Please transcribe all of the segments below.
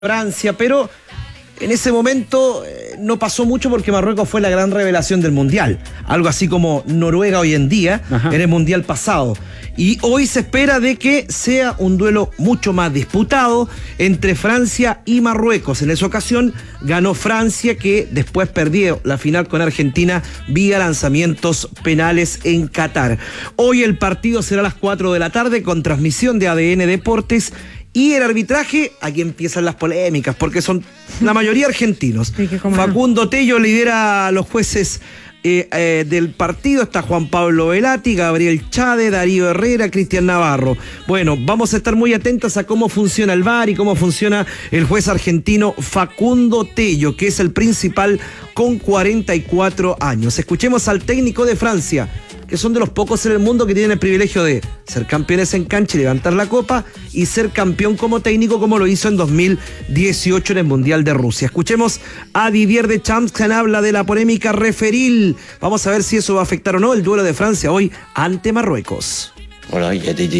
Francia, pero en ese momento no pasó mucho porque Marruecos fue la gran revelación del Mundial. Algo así como Noruega hoy en día, en el Mundial pasado. Y hoy se espera de que sea un duelo mucho más disputado entre Francia y Marruecos. En esa ocasión ganó Francia, que después perdió la final con Argentina vía lanzamientos penales en Qatar. Hoy el partido será a las 4 de la tarde con transmisión de ADN Deportes. Y el arbitraje, aquí empiezan las polémicas, porque son la mayoría argentinos. Sí, Facundo Tello lidera a los jueces del partido. Está Juan Pablo Velati, Gabriel Chade, Darío Herrera, Cristian Navarro. Bueno, vamos a estar muy atentos a cómo funciona el VAR y cómo funciona el juez argentino Facundo Tello, que es el principal con 44 años. Escuchemos al técnico de Francia, que son de los pocos en el mundo que tienen el privilegio de ser campeones en cancha y levantar la copa, y ser campeón como técnico, como lo hizo en 2018 en el Mundial de Rusia. Escuchemos a Didier Deschamps, quien habla de la polémica referil. Vamos a ver si eso va a afectar o no el duelo de Francia hoy ante Marruecos. Hay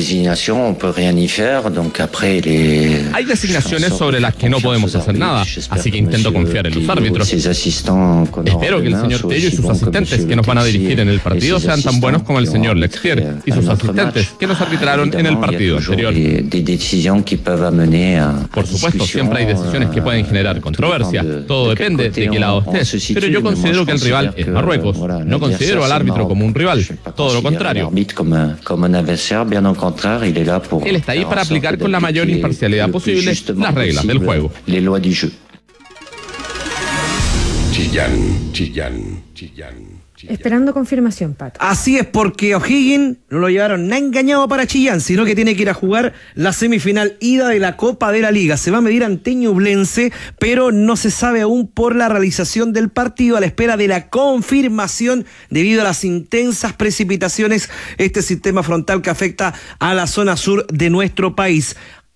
designaciones sobre las que no podemos hacer nada, así que intento confiar en los árbitros. Espero que el señor Tello y sus asistentes que nos van a dirigir en el partido sean tan buenos como el señor Lexier y sus asistentes que nos arbitraron en el partido anterior. Por supuesto, siempre hay decisiones que pueden generar controversia. Todo depende de qué lado estés, pero yo considero que el rival es Marruecos. No considero al árbitro como un rival, todo lo contrario. Él está ahí para aplicar con la mayor imparcialidad posible las reglas del juego. Chillán. Esperando confirmación, Pato. Así es, porque O'Higgins no lo llevaron nada engañado para Chillán, sino que tiene que ir a jugar la semifinal ida de la Copa de la Liga. Se va a medir ante Ñublense, pero no se sabe aún por la realización del partido, a la espera de la confirmación debido a las intensas precipitaciones, este sistema frontal que afecta a la zona sur de nuestro país.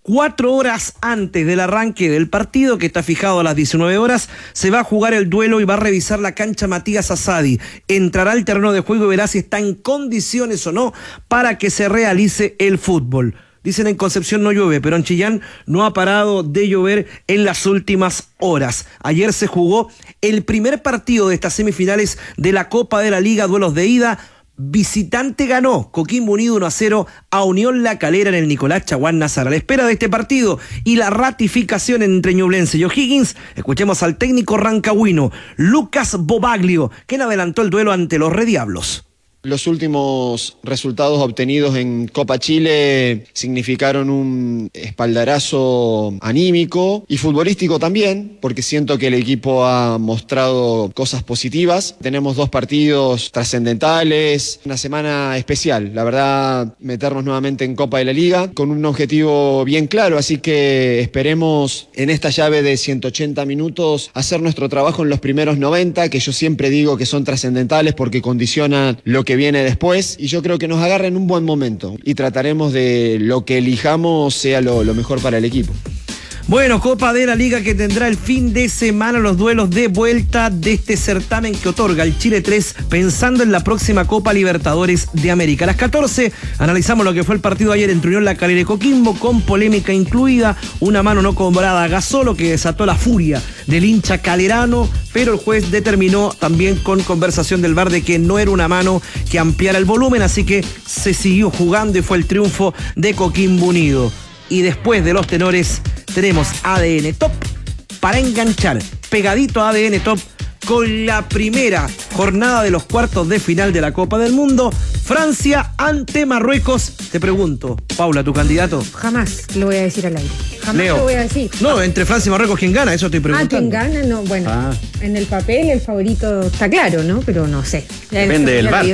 4 horas antes del arranque del partido, que está fijado a las 19 horas, se va a jugar el duelo y va a revisar la cancha Matías Asadi. Entrará al terreno de juego y verá si está en condiciones o no para que se realice el fútbol. Dicen en Concepción no llueve, pero en Chillán no ha parado de llover en las últimas horas. Ayer se jugó el primer partido de estas semifinales de la Copa de la Liga, duelos de ida. Visitante ganó Coquimbo Unido 1-0 a Unión La Calera en el Nicolás Chaguán Nazar. A la espera de este partido y la ratificación entre Ñublense y O'Higgins, escuchemos al técnico rancagüino Lucas Bobaglio, quien adelantó el duelo ante los Rediablos. Los últimos resultados obtenidos en Copa Chile significaron un espaldarazo anímico y futbolístico también, porque siento que el equipo ha mostrado cosas positivas. Tenemos 2 partidos trascendentales, una semana especial, la verdad, meternos nuevamente en Copa de la Liga con un objetivo bien claro, así que esperemos en esta llave de 180 minutos hacer nuestro trabajo en los primeros 90, que yo siempre digo que son trascendentales porque condicionan lo que viene después, y yo creo que nos agarra en un buen momento y trataremos de lo que elijamos sea lo mejor para el equipo. Bueno, Copa de la Liga que tendrá el fin de semana los duelos de vuelta de este certamen que otorga el Chile 3, pensando en la próxima Copa Libertadores de América. A las 14 analizamos lo que fue el partido ayer entre Unión La Calera y Coquimbo, con polémica incluida, una mano no cobrada a Gasolo que desató la furia del hincha calerano, pero el juez determinó también con conversación del VAR de que no era una mano que ampliara el volumen, así que se siguió jugando y fue el triunfo de Coquimbo Unido. Y después de los tenores tenemos ADN Top para enganchar pegadito a ADN Top con la primera jornada de los cuartos de final de la Copa del Mundo. Francia ante Marruecos. Te pregunto, Paula, ¿tu candidato? Jamás lo voy a decir al aire. Jamás Leo. Lo voy a decir. No, entre Francia y Marruecos, ¿quién gana? Eso estoy preguntando. ¿Quién gana? No, bueno, en el papel el favorito está claro, ¿no? Pero no sé. Depende del VAR.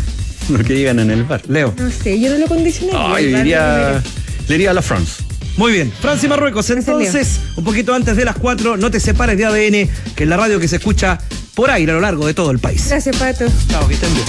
Lo que digan en el VAR. Leo. No sé, yo no lo condicionaría. Le diría a la France. Muy bien, Francia y Marruecos. Entonces, un poquito antes de las 4, no te separes de ADN, que es la radio que se escucha por aire a lo largo de todo el país. Gracias, Pato. Chao, que estén bien.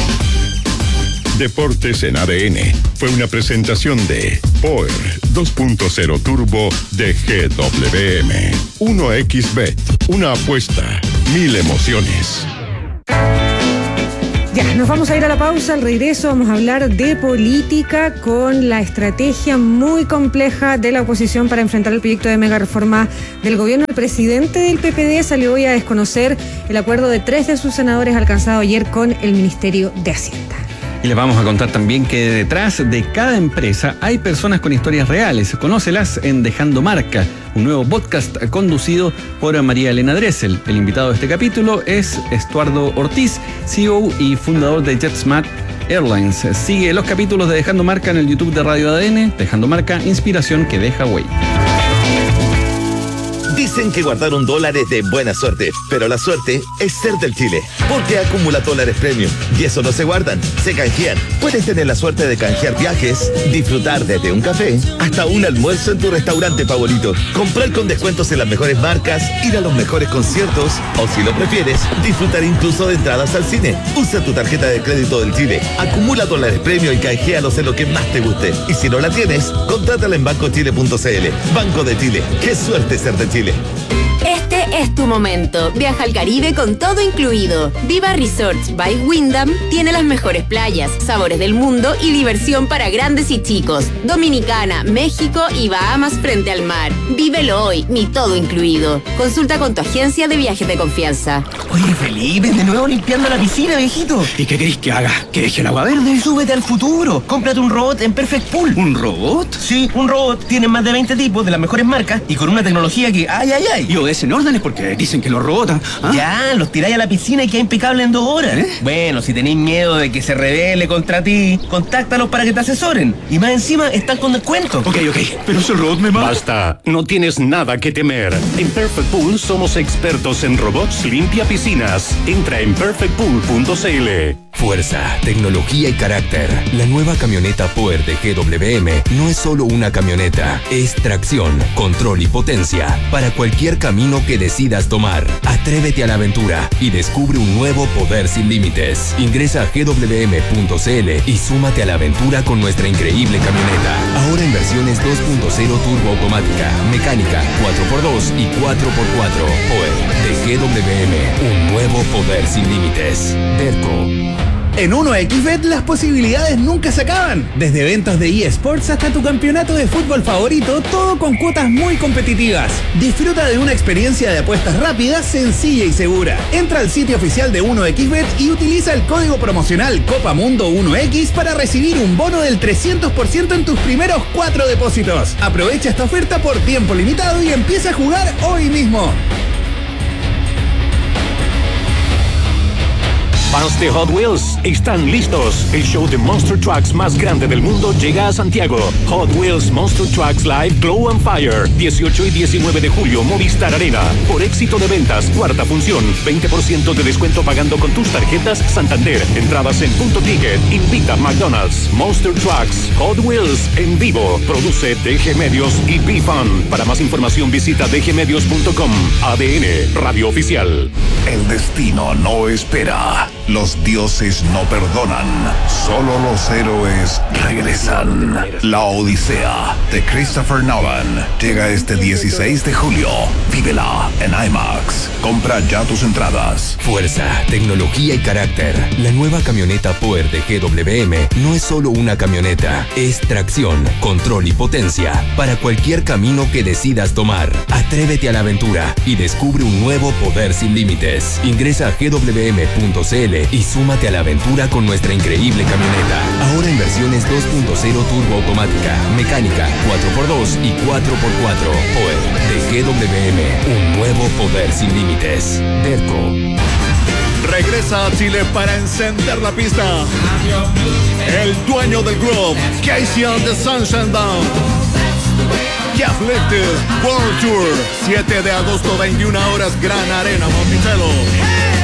Deportes en ADN fue una presentación de Power 2.0 Turbo de GWM. 1xBet, una apuesta, 1000 emociones. Ya, nos vamos a ir a la pausa. Al regreso vamos a hablar de política con la estrategia muy compleja de la oposición para enfrentar el proyecto de mega reforma del gobierno. El presidente del PPD salió hoy a desconocer el acuerdo de 3 de sus senadores alcanzado ayer con el Ministerio de Hacienda. Y les vamos a contar también que detrás de cada empresa hay personas con historias reales. Conócelas en Dejando Marca, un nuevo podcast conducido por María Elena Dressel. El invitado de este capítulo es Estuardo Ortiz, CEO y fundador de JetSmart Airlines. Sigue los capítulos de Dejando Marca en el YouTube de Radio ADN. Dejando Marca, inspiración que deja huella. Dicen que guardar $1 es de buena suerte, pero la suerte es ser del Chile, porque acumula dólares premium. Y eso no se guardan, se canjean. Puedes tener la suerte de canjear viajes, disfrutar desde un café hasta un almuerzo en tu restaurante favorito, comprar con descuentos en las mejores marcas, ir a los mejores conciertos o, si lo prefieres, disfrutar incluso de entradas al cine. Usa tu tarjeta de crédito del Chile, acumula dólares premium y canjealos en lo que más te guste. Y si no la tienes, contrátala en bancochile.cl. Banco de Chile, qué suerte ser de Chile. Este es tu momento. Viaja al Caribe con todo incluido. Viva Resorts by Wyndham tiene las mejores playas, sabores del mundo y diversión para grandes y chicos. Dominicana, México y Bahamas frente al mar. Vívelo hoy, mi todo incluido. Consulta con tu agencia de viajes de confianza. Oye, Felipe, de nuevo limpiando la piscina, viejito. ¿Y qué querés que haga? ¿Que deje el agua verde? Súbete al futuro. Cómprate un robot en Perfect Pool. ¿Un robot? Sí, un robot. Tiene más de 20 tipos de las mejores marcas y con una tecnología que... ¡Ay! Y obedecen órdenes porque dicen que los robotan. ¿Ah? Ya, los tiráis a la piscina y queda impecable en 2 horas. Bueno, si tenéis miedo de que se rebele contra ti, contáctalos para que te asesoren. Y más encima, están con descuento. Ok. Pero ese robot me mata. Basta, no tienes nada que temer. En Perfect Pool somos expertos en robots limpia piscinas. Entra en perfectpool.cl. Fuerza, tecnología y carácter. La nueva camioneta Power de GWM no es solo una camioneta, es tracción, control y potencia para cualquier camino que decidas tomar. Atrévete a la aventura y descubre un nuevo poder sin límites. Ingresa a gwm.cl y súmate a la aventura con nuestra increíble camioneta. Ahora en versiones 2.0 turbo automática, mecánica, 4x2 y 4x4. Power de GWM, un nuevo poder sin límites. Derco. En 1xBet las posibilidades nunca se acaban. Desde eventos de eSports hasta tu campeonato de fútbol favorito, todo con cuotas muy competitivas. Disfruta de una experiencia de apuestas rápida, sencilla y segura. Entra al sitio oficial de 1xBet y utiliza el código promocional COPAMUNDO1X para recibir un bono del 300% en tus primeros 4 depósitos. Aprovecha esta oferta por tiempo limitado y empieza a jugar hoy mismo. Fans de Hot Wheels están listos. El show de Monster Trucks más grande del mundo llega a Santiago. Hot Wheels Monster Trucks Live Glow and Fire. 18 y 19 de julio, Movistar Arena. Por éxito de ventas, 4ª función. 20% de descuento pagando con tus tarjetas Santander. Entradas en Punto Ticket. Invita a McDonald's. Monster Trucks Hot Wheels en vivo. Produce DG Medios y BeFun. Para más información visita dgmedios.com. ADN, radio oficial. El destino no espera. Los dioses no perdonan, solo los héroes regresan. La Odisea de Christopher Nolan llega este 16 de julio. Vívela en IMAX. Compra ya tus entradas. Fuerza, tecnología y carácter. La nueva camioneta Power de GWM no es solo una camioneta, es tracción, control y potencia para cualquier camino que decidas tomar. Atrévete a la aventura y descubre un nuevo poder sin límites. Ingresa a gwm.cl y súmate a la aventura con nuestra increíble camioneta. Ahora en versiones 2.0 turbo automática, mecánica, 4x2 y 4x4. Power de GWM, un nuevo poder sin límites. Derco. Regresa a Chile para encender la pista. El dueño del groove, Casey and the Sunshine Band. Afflicted World Tour, 7 de agosto, 21 horas, Gran Arena, Monticello.